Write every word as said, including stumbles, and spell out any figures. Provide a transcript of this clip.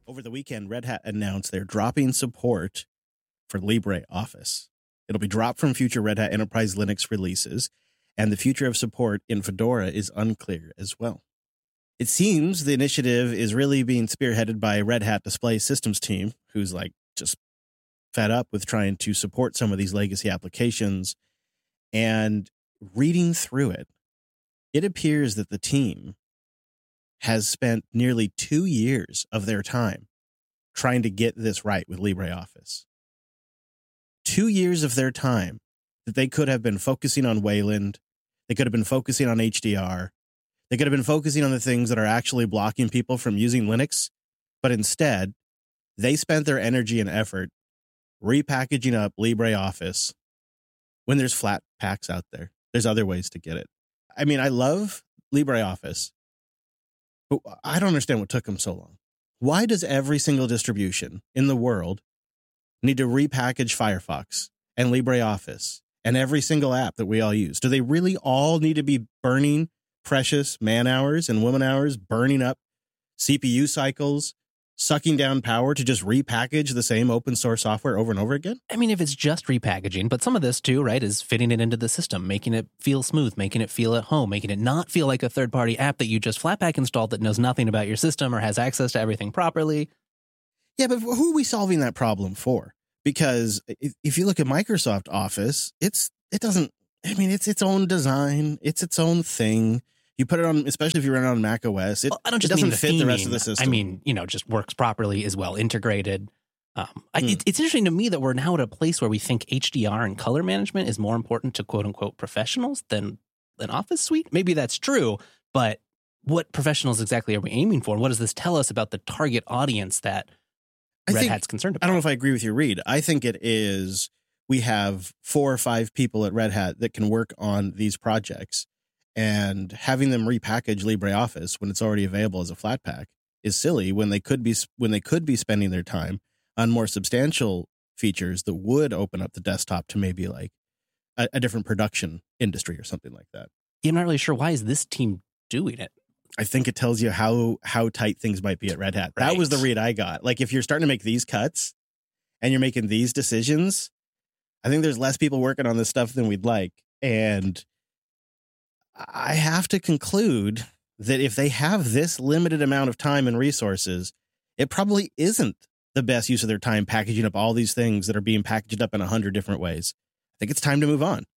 Over the weekend, Red Hat announced they're dropping support for LibreOffice. It'll be dropped from future Red Hat Enterprise Linux releases, and the future of support in Fedora is unclear as well. It seems the initiative is really being spearheaded by Red Hat Display Systems team, who's like just fed up with trying to support some of these legacy applications. And reading through it, it appears that the team has spent nearly two years of their time trying to get this right with LibreOffice. Two years of their time that they could have been focusing on Wayland, they could have been focusing on H D R, they could have been focusing on the things that are actually blocking people from using Linux, but instead, they spent their energy and effort repackaging up LibreOffice when there's flat packs out there. There's other ways to get it. I mean, I love LibreOffice, but I don't understand what took them so long. Why does every single distribution in the world need to repackage Firefox and LibreOffice and every single app that we all use? Do they really all need to be burning precious man hours and woman hours, burning up C P U cycles, sucking down power to just repackage the same open source software over and over again? I mean, if it's just repackaging, but some of this too, right, is fitting it into the system, making it feel smooth, making it feel at home, making it not feel like a third-party app that you just Flatpak installed that knows nothing about your system or has access to everything properly. Yeah, but who are we solving that problem for? Because if you look at Microsoft Office, it's it doesn't, I mean, it's its own design, it's its own thing. You put it on, especially if you run it on Mac O S, it, well, I don't just it doesn't mean the fit theming. the rest of the system. I mean, you know, just works properly, is well integrated. Um, I, Hmm. it, it's interesting to me that we're now at a place where we think H D R and color management is more important to quote unquote professionals than an Office suite. Maybe that's true, but what professionals exactly are we aiming for? And what does this tell us about the target audience that I Red think- Hat's concerned about? I don't know if I agree with you, Reed. I think it is, we have four or five people at Red Hat that can work on these projects, and having them repackage LibreOffice when it's already available as a Flatpak is silly when they could be when they could be spending their time on more substantial features that would open up the desktop to maybe like a, a different production industry or something like that. I'm not really sure why is this team doing it. I think it tells you how how tight things might be at Red Hat. That was the Right. read I got. Like if you're starting to make these cuts and you're making these decisions, I think there's less people working on this stuff than we'd like. And I have to conclude that if they have this limited amount of time and resources, it probably isn't the best use of their time packaging up all these things that are being packaged up in a hundred different ways. I think it's time to move on.